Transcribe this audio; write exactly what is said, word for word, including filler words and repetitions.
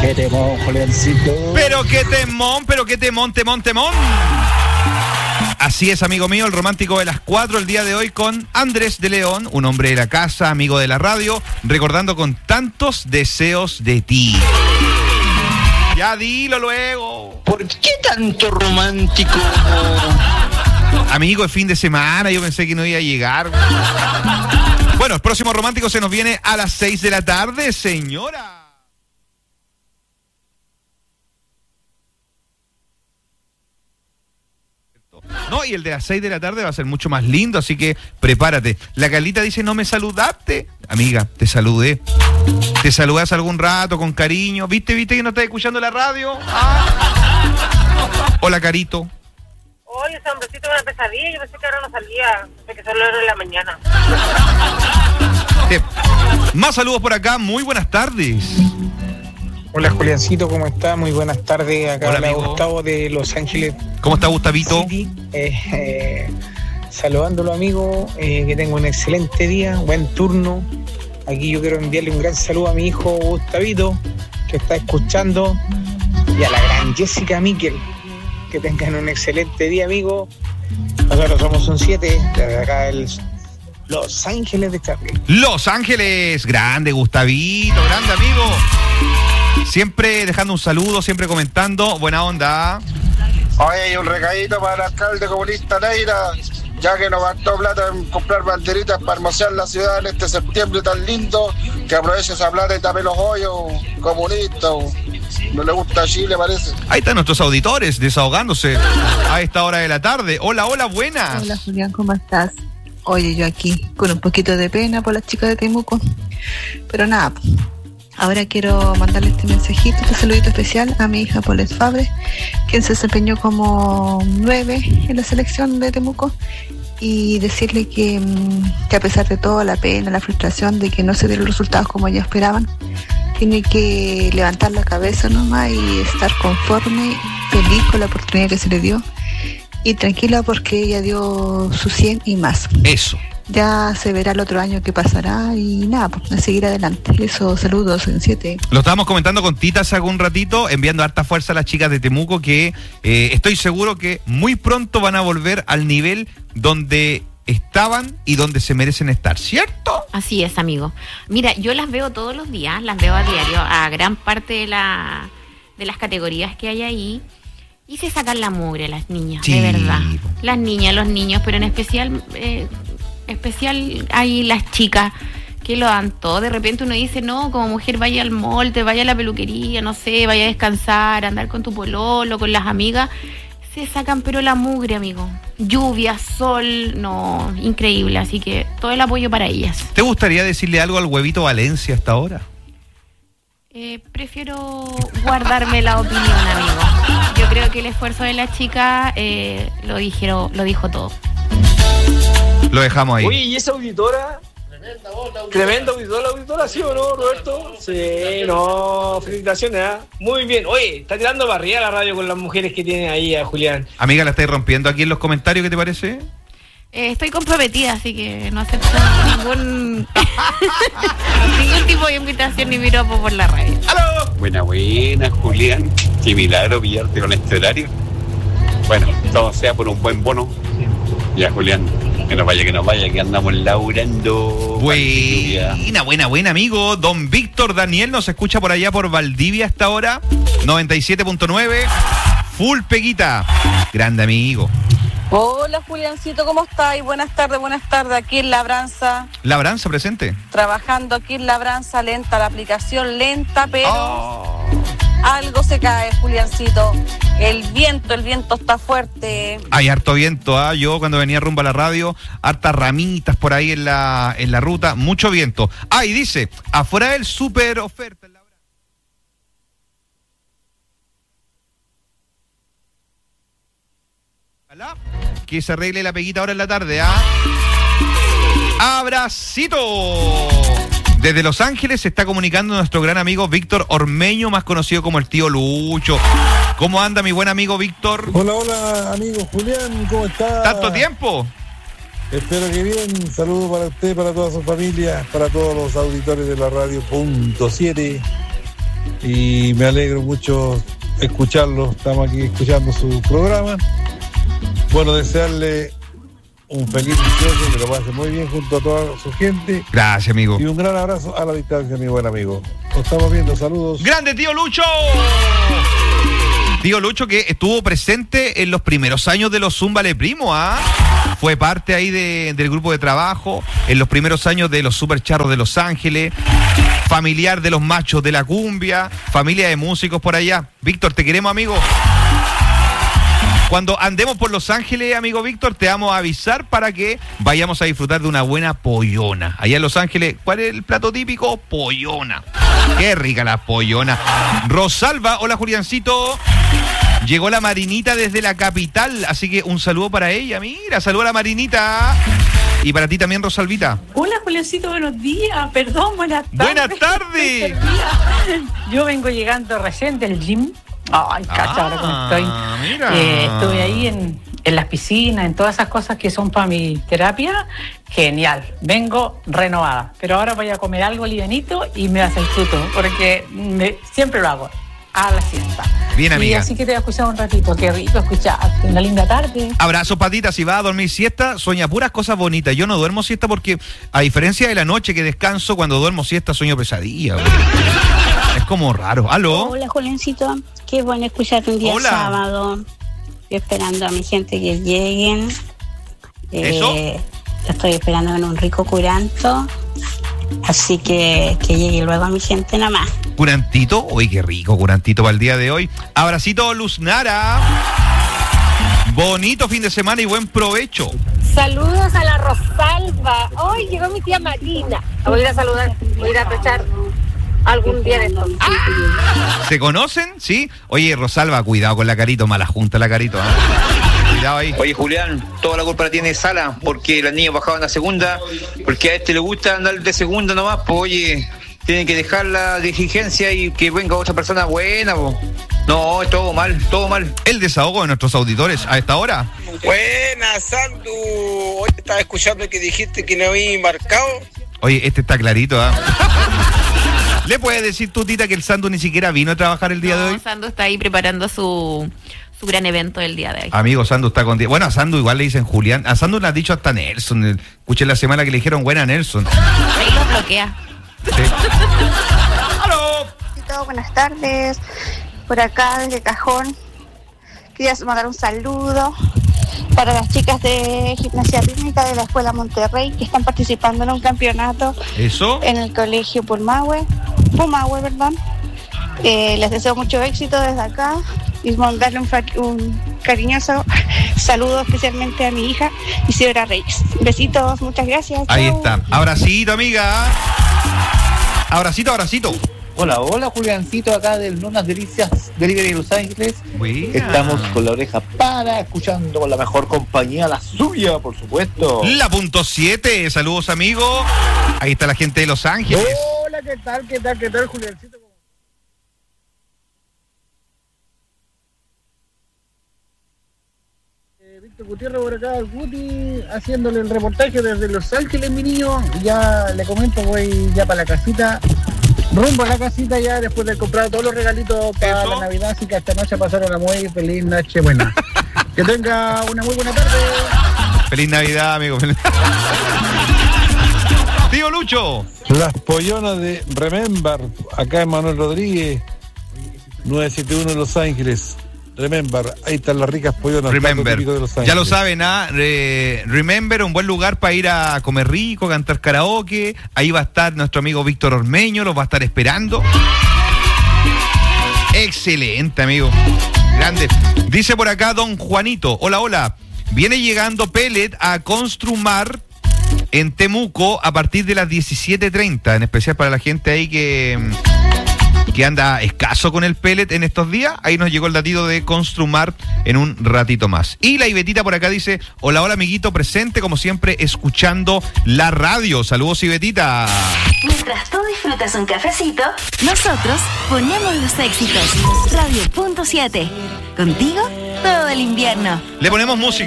qué temón, Juliancito. Pero qué temón, pero qué temón, temón, temón. Así es, amigo mío, el romántico de las cuatro el día de hoy con Andrés de León, un hombre de la casa, amigo de la radio, recordando con tantos deseos de ti. Ya dilo luego. ¿Por qué tanto romántico? Amigo, es fin de semana, yo pensé que no iba a llegar. Bueno, el próximo romántico se nos viene a las seis de la tarde, señora. No, y el de las seis de la tarde va a ser mucho más lindo, así que prepárate. La Carlita dice, no me saludaste. Amiga, te saludé. Te saludé hace algún rato, con cariño. ¿Viste, viste que no estás escuchando la radio? Ah. Hola, Carito. Oye, ese hombrecito era una pesadilla. Yo pensé que ahora no salía. Pensé que solo era en la mañana. Eh, más saludos por acá. Muy buenas tardes. Hola, Juliancito, ¿cómo está? Muy buenas tardes. Acá Hola, habla amigo. Gustavo de Los Ángeles. ¿Cómo está, Gustavito? City. Eh, eh, saludándolo, amigo, eh, que tenga un excelente día, buen turno. Aquí yo quiero enviarle un gran saludo a mi hijo Gustavito, que está escuchando, y a la gran Jessica Miquel. Que tengan un excelente día, amigo. Nosotros somos un siete, desde acá el Los Ángeles de Charlie. Los Ángeles, grande, Gustavito, grande amigo. Siempre dejando un saludo, siempre comentando, buena onda. Oye, un recadito para el alcalde comunista Neira, ya que nos gastó plata en comprar banderitas para hermosear la ciudad en este septiembre tan lindo, que aproveche esa plata y tape los hoyos, comunista. No le gusta Chile, parece. Ahí están nuestros auditores desahogándose a esta hora de la tarde. Hola, hola, buenas. Hola, Julián, ¿cómo estás? Oye, yo aquí con un poquito de pena por las chicas de Temuco, pero nada, ahora quiero mandarle este mensajito, este saludito especial a mi hija Paulette Fabre, quien se desempeñó como nueve en la selección de Temuco, y decirle que, que a pesar de todo, la pena, la frustración de que no se dieron los resultados como ellos esperaban, tiene que levantar la cabeza nomás y estar conforme, feliz con la oportunidad que se le dio y tranquila porque ella dio su cien y más. Eso. Ya se verá el otro año qué pasará y nada, pues a seguir adelante. Eso, saludos en siete. Lo estábamos comentando con Tita hace algún ratito, enviando harta fuerza a las chicas de Temuco, que eh, estoy seguro que muy pronto van a volver al nivel donde estaban y donde se merecen estar, ¿cierto? Así es, amigo. Mira, yo las veo todos los días, las veo a diario, a gran parte de la de las categorías que hay ahí. Y se sacan la mugre las niñas, Sí. de verdad. Las niñas, los niños, pero en especial... Eh, especial hay las chicas que lo dan todo. De repente uno dice, no, como mujer vaya al mall, te vaya a la peluquería, no sé, vaya a descansar, andar con tu pololo, con las amigas. Se sacan pero la mugre, amigo. Lluvia, sol, no, increíble. Así que todo el apoyo para ellas. ¿Te gustaría decirle algo al huevito Valencia hasta ahora? Eh, prefiero guardarme la opinión, amigo. Yo creo que el esfuerzo de la chica eh, lo, dijeron, lo dijo todo. Lo dejamos ahí. Oye, ¿y esa auditora? Tremenda voz, la auditora. Tremenda auditora, la auditora, ¿sí o no, Roberto? Sí, no, felicitaciones, ¿eh? Muy bien. Oye, está tirando para arriba la radio con las mujeres que tiene ahí a Julián. Amiga, la estáis rompiendo aquí en los comentarios, ¿qué te parece? Eh, estoy comprometida, así que no acepto ningún ningún tipo de invitación ni piropo por la radio. ¡Aló! Buena, buena, Julián. Qué milagro pillarte con este horario. Bueno, todo sea por un buen bono. Ya, Julián, que nos vaya, que nos vaya, que andamos laburando. Buena, buena, buena, amigo. Don Víctor Daniel nos escucha por allá por Valdivia hasta ahora. noventa y siete punto nueve. Full peguita. Grande, amigo. Hola, Juliancito, ¿cómo estás? Buenas tardes, buenas tardes. Aquí en Labranza. Labranza presente. Trabajando aquí en Labranza, lenta la aplicación, lenta, pero oh. algo se cae, Juliancito. El viento, el viento está fuerte. Hay harto viento, ¿ah? ¿eh? Yo cuando venía rumbo a la radio, hartas ramitas por ahí en la, en la ruta, mucho viento. Ah, y dice, afuera del super oferta. En la... Que se arregle la peguita ahora en la tarde, ¿ah? ¡Abracito! Desde Los Ángeles se está comunicando nuestro gran amigo Víctor Ormeño, más conocido como el tío Lucho. ¿Cómo anda mi buen amigo Víctor? Hola, hola, amigo Julián, ¿cómo está? ¿Tanto tiempo? Espero que bien. Saludos para usted, para toda su familia, para todos los auditores de la radio punto siete. y me alegro mucho escucharlo. Estamos aquí escuchando su programa. Bueno, desearle un feliz dieciocho, que lo pase muy bien junto a toda su gente. Gracias, amigo. Y un gran abrazo a la distancia, mi buen amigo. Nos estamos viendo, saludos. ¡Grande, tío Lucho! Tío Lucho, que estuvo presente en los primeros años de los Zúmbale Primo, ¿ah? Fue parte ahí de, del grupo de trabajo, en los primeros años de los Super Charros de Los Ángeles, familiar de los Machos de la Cumbia, familia de músicos por allá. Víctor, te queremos, amigo. Cuando andemos por Los Ángeles, amigo Víctor, te vamos a avisar para que vayamos a disfrutar de una buena pollona. Allá en Los Ángeles, ¿cuál es el plato típico? Pollona. Qué rica la pollona. Rosalba, hola Juliancito. Llegó la Marinita desde la capital, así que un saludo para ella. Mira, saludo a la Marinita. Y para ti también, Rosalvita. Hola, Juliancito, buenos días. Perdón, buenas tardes. Buenas tardes. Yo vengo llegando recién del gym. Ay, cacha, ah, ahora cómo estoy. Mira. Eh, estuve ahí en, en las piscinas, en todas esas cosas que son para mi terapia. Genial. Vengo renovada. Pero ahora voy a comer algo livianito y me hace el fruto, porque me, siempre lo hago a la siesta. Bien, amiga. Y así que te voy a escuchar un ratito. Qué rico escucharte. Una linda tarde. Abrazo, Patita. Si vas a dormir siesta, sueña puras cosas bonitas. Yo no duermo siesta porque, a diferencia de la noche que descanso, cuando duermo siesta sueño pesadilla. Güey. Es como raro. ¿Aló? Hola, Juliancito. Qué bueno escucharte un día Hola. sábado. Yo esperando a mi gente que lleguen. ¿Eso? Eh, estoy esperando en un rico curanto. Así que que llegue luego a mi gente nada más. Curantito. Uy, qué rico, curantito para el día de hoy. Abracito, Luznara. Bonito fin de semana y buen provecho. Saludos a la Rosalba. Hoy llegó mi tía Marina. La voy a ir a saludar, voy a ir a aprovechar algún día de esto. ¿Se conocen? ¿Sí? Oye, Rosalba, cuidado con la Carito, mala junta la Carito. ¿eh? Cuidado ahí. Oye, Julián, toda la culpa la tiene Sala, porque los niños bajaban a segunda, porque a este le gusta andar de segunda nomás, pues oye, tienen que dejar la diligencia y que venga otra persona buena, pues. No, es todo mal, todo mal. El desahogo de nuestros auditores a esta hora. Buenas, Sandu. Hoy estaba escuchando que dijiste que no había marcado. Oye, este está clarito, ¿ah? ¿eh? ¿Le puedes decir tú, Tita, que el Sandu ni siquiera vino a trabajar el día no, de hoy? Sandu está ahí preparando su, su gran evento del día de hoy. Amigo, Sandu está con... Bueno, a Sandu igual le dicen Julián. A Sandu le ha dicho hasta Nelson. Escuché la semana que le dijeron buena Nelson. Ahí lo bloquea. Sí. ¡Aló! Buenas tardes. Por acá, desde Cajón. Quería mandar un saludo para las chicas de gimnasia rítmica de la Escuela Monterrey que están participando en un campeonato. ¿Eso? En el colegio Pumahue, Pumahue, perdón. Eh, les deseo mucho éxito desde acá y mandarle un, un cariñoso saludo especialmente a mi hija Isidora Reyes. Besitos, muchas gracias. Ahí Chau. está. Abracito, amiga. Abracito, abracito. Hola, hola Juliancito, acá del Nunas Delicias Delivery de Los Ángeles. Buena. Estamos con la oreja para, escuchando con la mejor compañía, la suya, por supuesto. La punto siete, saludos amigo. Ahí está la gente de Los Ángeles. Hola, ¿qué tal? ¿Qué tal? ¿Qué tal, Juliancito? Eh, Víctor Gutiérrez por acá, el Guti, haciéndole el reportaje desde Los Ángeles, mi niño. Y ya le comento, voy ya para la casita. Rumbo a la casita ya después de comprar todos los regalitos para la Navidad, así que esta noche pasaron una muy feliz noche buena. Que tenga una muy buena tarde. Feliz Navidad, amigo. Tío Lucho. Las pollonas de Remember, acá en Manuel Rodríguez, nueve siete uno Los Ángeles. Remember, ahí están las ricas pollonas. Remember, de Los Ángeles. ya lo saben, ¿ah? Re- Remember, un buen lugar para ir a comer rico, cantar karaoke. Ahí va a estar nuestro amigo Víctor Ormeño, los va a estar esperando. Excelente, amigo. Grande. Dice por acá don Juanito, hola, hola. Viene llegando pellet a Construmar en Temuco a partir de las diecisiete treinta, en especial para la gente ahí que... que anda escaso con el pellet en estos días. Ahí nos llegó el datito de Construmar en un ratito más. Y la Ibetita por acá dice, hola, hola amiguito, presente como siempre escuchando la radio. Saludos, Ibetita. Mientras tú disfrutas un cafecito, nosotros ponemos los éxitos. Radio punto siete. Contigo todo el invierno. Le ponemos música.